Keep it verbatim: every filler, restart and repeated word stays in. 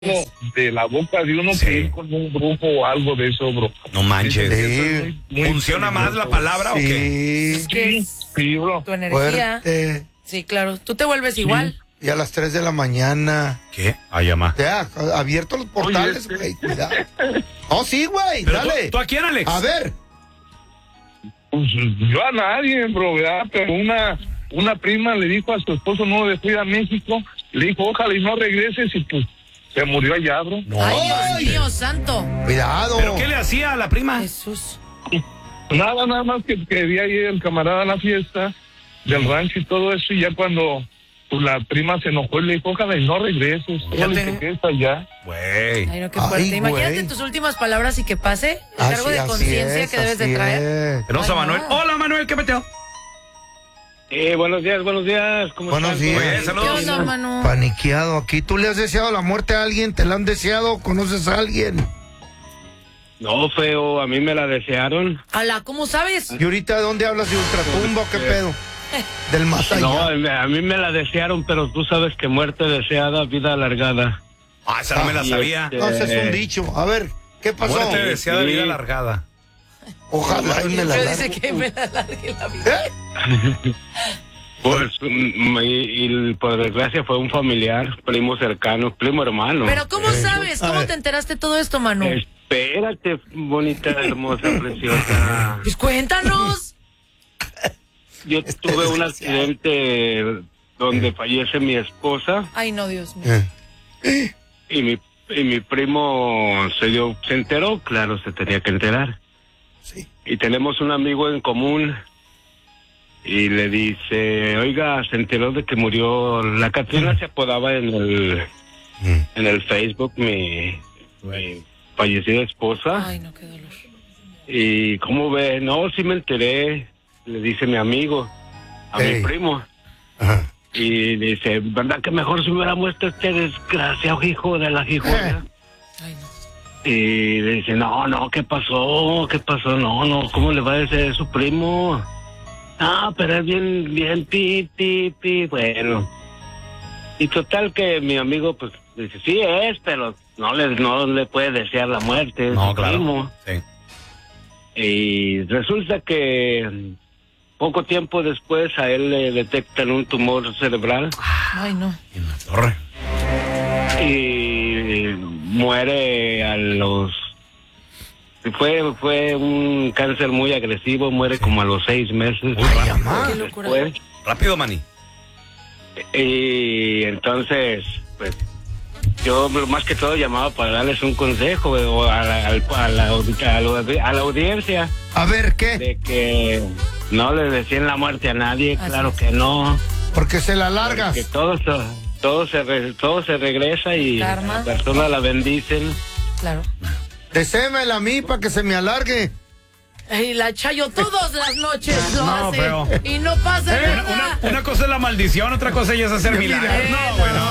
de la boca de uno Sí. que ir con un grupo o algo de eso, bro. No manches. Sí. Muy- muy ¿Funciona más la palabra o qué? Sí, Sí, sí, bro. Tu energía. fuerte. Sí, claro. Tú te vuelves igual. Y a las tres de la mañana. ¿Qué? Ah, llama. Ya, abiertos los portales, Oye, güey, cuidado. Oh, sí, güey, Pero tú, dale. ¿tú a quién, Alex? A ver. Pues yo a nadie, bro, ¿verdad? Pero una, una prima le dijo a su esposo nuevo de ir a México, le dijo, ojalá y no regreses, y pues se murió allá, bro. No. Ay, Dios Ay. mío, santo. Cuidado. ¿Pero qué le hacía a la prima? Jesús. Nada, nada más que quería ir el camarada a la fiesta del rancho y todo eso, y ya cuando pues, la prima se enojó y le dijo, ojalá y no regreses, Ya ojalá y te- te quedes allá. Güey. Ay, no, qué Ay, fuerte. Imagínate güey. tus últimas palabras y que pase el Así- cargo de así conciencia es, que debes de así traer. es. Tenemos a Ay, Manuel. no. Hola, Manuel, ¿qué peteo? Eh, buenos días, buenos días. ¿Cómo Buenos están? días. Muy bien, ¿Qué saludos. onda, Manu? Paniqueado aquí. ¿Tú le has deseado la muerte a alguien? ¿Te la han deseado? ¿Conoces a alguien? No, feo, a mí me la desearon. Ala, ¿cómo sabes? ¿Y ahorita de dónde hablas? ¿De ultratumba o qué pedo? Del más allá. No, a mí me la desearon, pero tú sabes que muerte deseada, vida alargada. Ah, esa no me la Y sabía. este- No, ese es un dicho. A ver, ¿qué pasó? Muerte deseada, Sí. vida alargada. Ojalá y me la Pero largue. dice que me la largue la vida. ¿Eh? Pues, mm, y, y por desgracia fue un familiar, primo cercano, primo hermano. Pero ¿cómo sabes? A ¿Cómo ver. te enteraste de todo esto, Manu? Espérate, bonita, hermosa, preciosa. Pues cuéntanos. Yo tuve un accidente donde fallece mi esposa Ay, no, Dios mío. Eh. y mi, y mi primo se dio, se enteró, claro, se tenía que enterar. Sí. Y tenemos un amigo en común y le dice, oiga, se enteró de que murió, la Catrina se apodaba en el, Mm. en el Facebook, mi, mi fallecida esposa. Ay, no, qué dolor. Y cómo ve, no, sí me enteré, le dice mi amigo, a Ey. mi primo. Ajá. Y dice, ¿verdad que mejor se hubiera muerto este desgraciado hijo de la hijona? Ay, no. Y le dice, no, no, ¿qué pasó? ¿Qué pasó? No, no, ¿cómo le va a decir a su primo? Ah, pero es bien, bien, pi, pi, pi, bueno. Y total que mi amigo, pues, dice, sí es, pero no le, no le puede desear la muerte. es No, su claro. primo. Sí. Y resulta que poco tiempo después a él le detectan un tumor cerebral Ay, no. En la torre. y muere a los... Fue fue un cáncer muy agresivo, muere como a los seis meses. Uy, vaya Qué locura. Después. Rápido, Mani. Y entonces, pues, yo más que todo llamaba para darles un consejo o a la, al- a la, a la- a la audiencia A ver, ¿qué? de que no le decían la muerte a nadie, Así claro es. que no, Porque se la largas. que todo se, todo se, re- todo se regresa y Karma. la persona la bendicen. Claro. Desémela a mí para que se me alargue. Y la Chayo todas las noches lo No, hace. feo. Y no pasa Una, nada. una- una cosa es la maldición, otra cosa ya es hacer milagros. No, bueno.